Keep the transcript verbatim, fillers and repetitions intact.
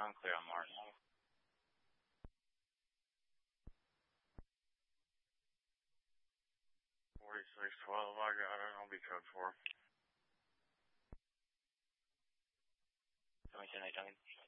Con, clear on Mars. forty-six twelve, I got it. I'll be code four. seventy-seven eight, Duncan.